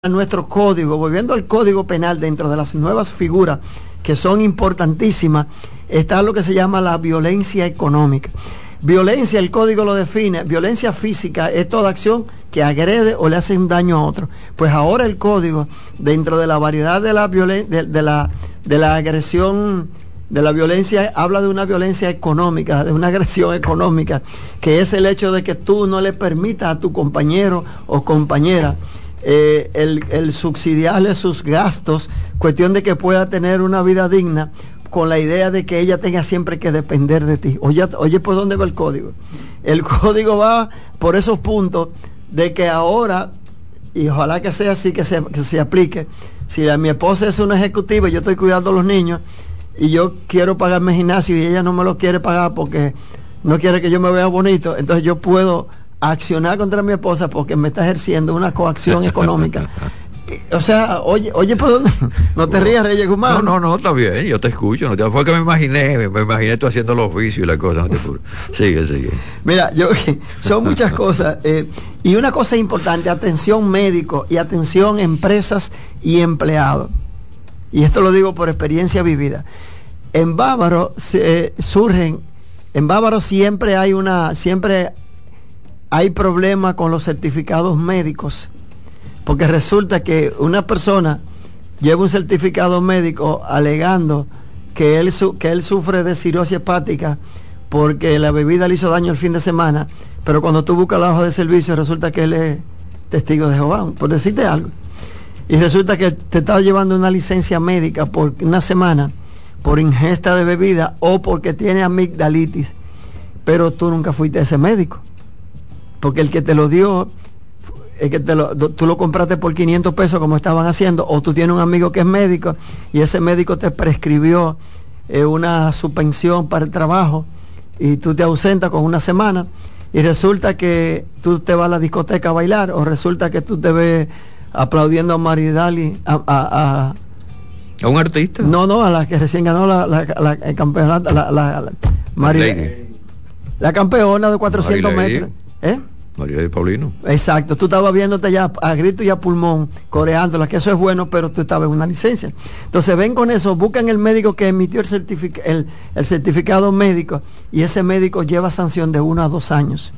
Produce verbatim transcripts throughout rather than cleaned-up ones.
a nuestro código, volviendo al código penal, dentro de las nuevas figuras que son importantísimas, está lo que se llama la violencia económica. Violencia, el código lo define, violencia física es toda acción que agrede o le hace un daño a otro. Pues ahora el código, dentro de la variedad de la violen de, de la de la agresión, de la violencia, habla de una violencia económica, de una agresión económica, que es el hecho de que tú no le permitas a tu compañero o compañera Eh, el, el subsidiarle sus gastos, cuestión de que pueda tener una vida digna, con la idea de que ella tenga siempre que depender de ti. Oye, oye, ¿por dónde va el código? El código va por esos puntos de que ahora, y ojalá que sea así, que se, que se aplique, si la, mi esposa es una ejecutiva y yo estoy cuidando a los niños y yo quiero pagarme gimnasio y ella no me lo quiere pagar porque no quiere que yo me vea bonito, entonces yo puedo accionar contra mi esposa porque me está ejerciendo una coacción económica. O sea, oye, oye, ¿por dónde? No te rías, Reyes Guzmán. No, no, no, está bien, yo te escucho. No te, fue que me imaginé, me, me imaginé tú haciendo los vicios y la cosa. No te apures. Sigue, sigue. Mira, yo, son muchas cosas. Eh, y una cosa importante, atención médico y atención empresas y empleados. Y esto lo digo por experiencia vivida. En Bávaro se, eh, surgen, en Bávaro siempre hay una, siempre hay problemas con los certificados médicos, porque resulta que una persona lleva un certificado médico alegando que él, su, que él sufre de cirrosis hepática porque la bebida le hizo daño el fin de semana, pero cuando tú buscas la hoja de servicio resulta que él es testigo de Jehová, por decirte algo, y resulta que te está llevando una licencia médica por una semana por ingesta de bebida o porque tiene amigdalitis, pero tú nunca fuiste a ese médico, porque el que te lo dio, el que te lo, tú lo compraste por quinientos pesos como estaban haciendo, o tú tienes un amigo que es médico y ese médico te prescribió eh, una suspensión para el trabajo y tú te ausentas con una semana y resulta que tú te vas a la discoteca a bailar, o resulta que tú te ves aplaudiendo a Maridali, a, a, a, ¿A un artista? No, no, a la que recién ganó la, la, la, el campeonato, la, la, la, Maridali, la campeona de cuatrocientos metros. ¿Eh? María de Paulino. Exacto, tú estabas viéndote ya a grito y a pulmón, coreándola, que eso es bueno, pero tú estabas en una licencia. Entonces ven con eso, buscan el médico que emitió el, certific el, el certificado médico, y ese médico lleva sanción de uno a dos años.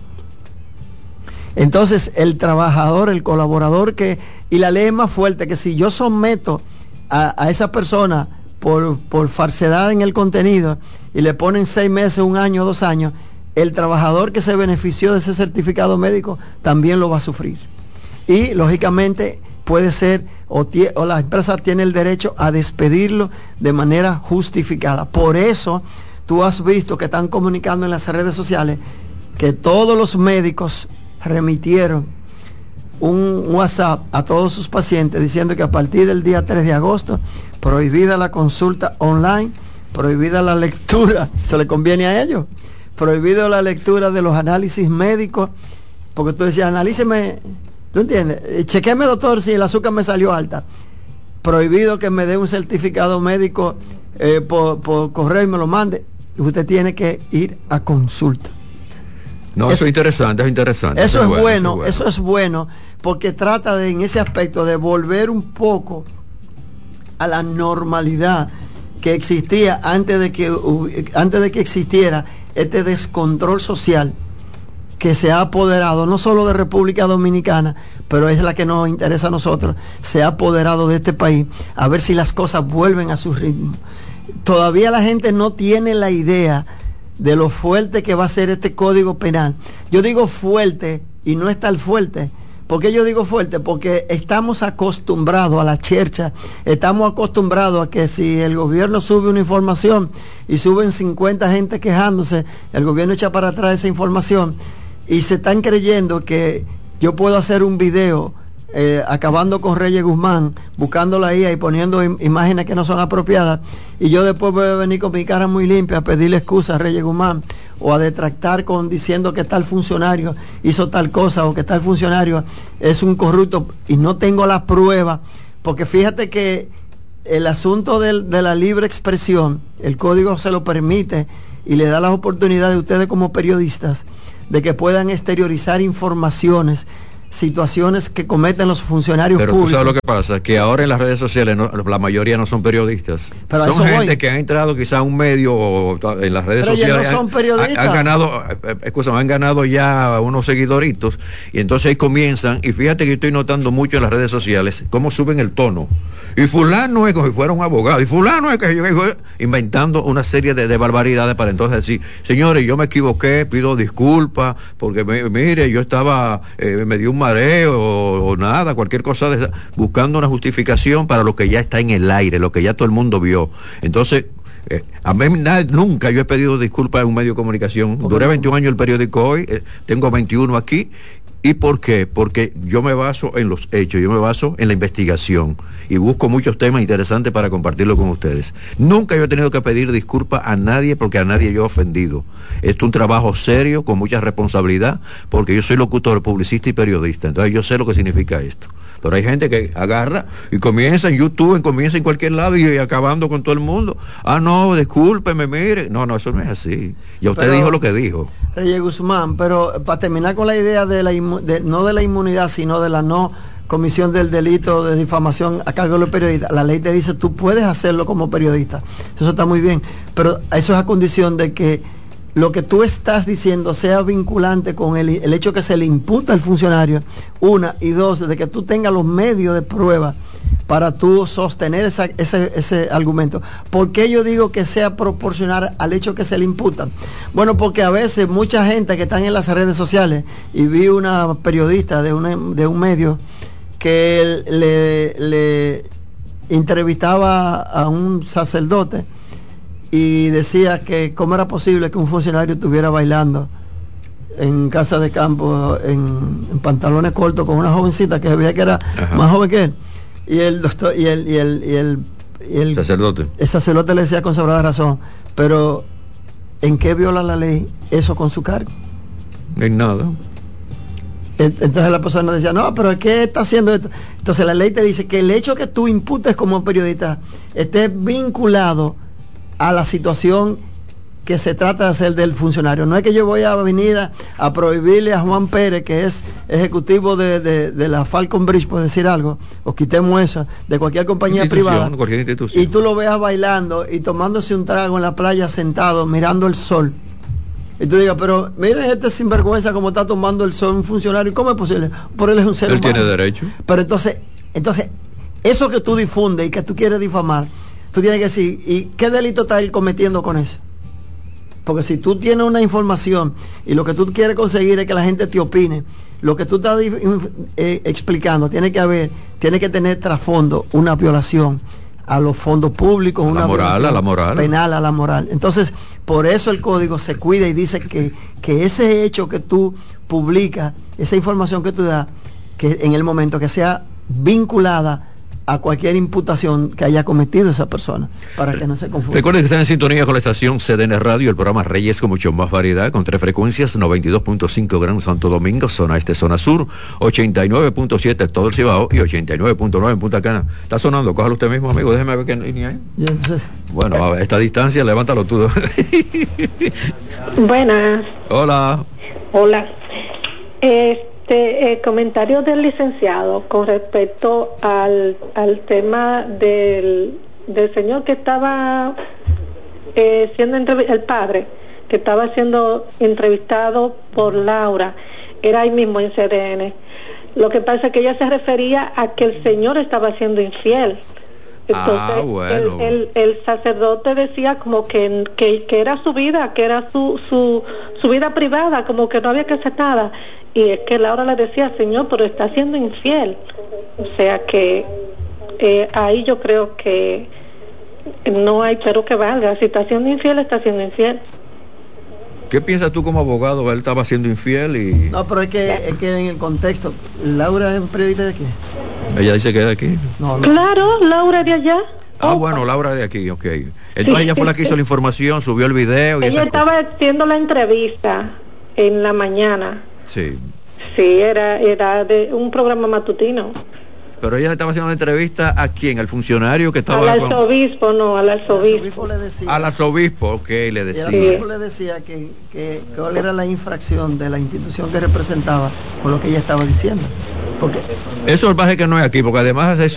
Entonces el trabajador, el colaborador, que, y la ley es más fuerte, que si yo someto a, a esa persona por, por falsedad en el contenido y le ponen seis meses, un año, dos años, el trabajador que se benefició de ese certificado médico también lo va a sufrir. Y lógicamente puede ser, o, o la empresa tiene el derecho a despedirlo de manera justificada. Por eso tú has visto que están comunicando en las redes sociales que todos los médicos remitieron un WhatsApp a todos sus pacientes diciendo que a partir del día tres de agosto, prohibida la consulta online, prohibida la lectura, se le conviene a ellos, prohibido la lectura de los análisis médicos, porque tú decías, analíceme, ¿tú entiendes? Chequeme, doctor, si el azúcar me salió alta. Prohibido que me dé un certificado médico eh, por, por correo y me lo mande. Usted tiene que ir a consulta. No, eso, eso es interesante, es interesante. Eso, eso, es, bueno, bueno, eso es bueno, eso es bueno, porque trata de, en ese aspecto, de volver un poco a la normalidad que existía antes de que, antes de que existiera este descontrol social que se ha apoderado no solo de República Dominicana, pero es la que nos interesa a nosotros, se ha apoderado de este país, a ver si las cosas vuelven a su ritmo. Todavía la gente no tiene la idea de lo fuerte que va a ser este código penal. Yo digo fuerte y no es tan fuerte. ¿Por qué yo digo fuerte? Porque estamos acostumbrados a la chercha, estamos acostumbrados a que si el gobierno sube una información y suben cincuenta gente quejándose, el gobierno echa para atrás esa información y se están creyendo que yo puedo hacer un video eh, acabando con Reyes Guzmán, buscando la I A y poniendo im imágenes que no son apropiadas, y yo después voy a venir con mi cara muy limpia a pedirle excusas a Reyes Guzmán, o a detractar con diciendo que tal funcionario hizo tal cosa, o que tal funcionario es un corrupto, y no tengo la prueba, porque fíjate que el asunto de, de la libre expresión, el código se lo permite y le da las oportunidades a ustedes como periodistas de que puedan exteriorizar informaciones situaciones que cometen los funcionarios pero públicos. Pero tú sabes lo que pasa, que ahora en las redes sociales no, la mayoría no son periodistas. Pero son gente voy. que ha entrado quizá a un medio o en las redes pero sociales. No son periodistas. Han, han ganado, escúchame, han ganado ya unos seguidoritos y entonces ahí comienzan, y fíjate que yo estoy notando mucho en las redes sociales cómo suben el tono. Y fulano es como si fuera un abogado, y fulano es que yo inventando una serie de, de barbaridades para entonces decir, señores, yo me equivoqué, pido disculpas, porque me, mire, yo estaba, eh, me dio un mareo o, o nada, cualquier cosa de esa, buscando una justificación para lo que ya está en el aire, lo que ya todo el mundo vio. Entonces, eh, a mí nada, nunca yo he pedido disculpas en un medio de comunicación. Duré veintiún años el periódico Hoy, eh, tengo veintiuno aquí. ¿Y por qué? Porque yo me baso en los hechos, yo me baso en la investigación y busco muchos temas interesantes para compartirlo con ustedes. Nunca yo he tenido que pedir disculpas a nadie porque a nadie yo he ofendido. Esto es un trabajo serio, con mucha responsabilidad, porque yo soy locutor, publicista y periodista, entonces yo sé lo que significa esto. Pero hay gente que agarra y comienza en YouTube, comienza en cualquier lado y, y acabando con todo el mundo. Ah, no, discúlpeme, mire. No, no, eso no es así. Ya usted pero, dijo lo que dijo. Reyes Guzmán, pero para terminar con la idea de la de, no de la inmunidad, sino de la no comisión del delito de difamación a cargo de los periodistas, la ley te dice tú puedes hacerlo como periodista. Eso está muy bien, pero eso es a condición de que lo que tú estás diciendo sea vinculante con el, el hecho que se le imputa al funcionario, una, y dos, de que tú tengas los medios de prueba para tú sostener esa, ese, ese argumento. ¿Por qué yo digo que sea proporcional al hecho que se le imputan? Bueno, porque a veces mucha gente que están en las redes sociales, y vi una periodista de, una, de un medio que le, le entrevistaba a un sacerdote y decía que cómo era posible que un funcionario estuviera bailando en casa de campo en, en pantalones cortos con una jovencita que veía que era Ajá. más joven que él, y el doctor y el y el, y el, y el sacerdote el sacerdote le decía con sobrada razón, pero ¿en qué viola la ley eso con su cargo? En nada. Entonces la persona decía, no, pero ¿qué está haciendo esto? Entonces la ley te dice que el hecho que tú imputes como periodista esté vinculado a la situación que se trata de hacer del funcionario. No es que yo voy a venir a, a prohibirle a Juan Pérez, que es ejecutivo de, de, de la Falcon Bridge, por decir algo, o quitemos eso, de cualquier compañía privada, cualquier institución, y tú lo veas bailando y tomándose un trago en la playa sentado, mirando el sol. Y tú digas, pero miren este sinvergüenza como está tomando el sol un funcionario, ¿cómo es posible? Por él es un ser él humano. Él tiene derecho. Pero entonces, entonces, eso que tú difundes y que tú quieres difamar, tú tienes que decir, ¿y qué delito está él cometiendo con eso? Porque si tú tienes una información y lo que tú quieres conseguir es que la gente te opine, lo que tú estás eh, explicando tiene que haber, tiene que tener trasfondo una violación a los fondos públicos, a una la moral, a la moral penal, a la moral. Entonces, por eso el código se cuida y dice que, que ese hecho que tú publicas, esa información que tú das, que en el momento que sea vinculada a cualquier imputación que haya cometido esa persona, para que no se confunda. Recuerden que están en sintonía con la estación C D N Radio, el programa Reyes con mucho más variedad, con tres frecuencias, noventa y dos punto cinco Gran Santo Domingo, zona este, zona sur, ochenta y nueve punto siete todo el Cibao y ochenta y nueve punto nueve en Punta Cana. Está sonando, cójalo usted mismo, amigo, déjeme ver qué línea hay. Entonces, bueno, a esta distancia, levántalo tú. Buenas. Hola. Hola. Eh, Este, eh, comentario del licenciado con respecto al, al tema del, del señor que estaba eh, siendo el padre que estaba siendo entrevistado por Laura, era ahí mismo en C D N. Lo que pasa es que ella se refería a que el señor estaba siendo infiel. Entonces, ah, bueno. el, el, el sacerdote decía como que, que, que era su vida, que era su, su, su vida privada, como que no había que hacer nada. Y es que Laura le decía, señor, pero está siendo infiel. O sea que eh, ahí yo creo que no hay pero que valga. Si está siendo infiel, está siendo infiel. ¿Qué piensas tú como abogado? Él estaba siendo infiel y... No, pero es que, es que en el contexto, ¿Laura es periodista de aquí? Ella dice que es de aquí. No, no. Claro, Laura es de allá. Ah, bueno, Laura de aquí, ok. Entonces sí, ella fue la que hizo la información, subió el video y ella estaba cosa. haciendo la entrevista en la mañana. Sí. Sí, era, era de un programa matutino. Pero ella estaba haciendo una entrevista ¿a quién? ¿Al funcionario que estaba...? Al arzobispo, con... no, al arzobispo. Le decía, al arzobispo, ok, le decía. Y el arzobispo le decía que, que cuál era la infracción de la institución que representaba con lo que ella estaba diciendo. Porque eso es el baje que no es aquí, porque además es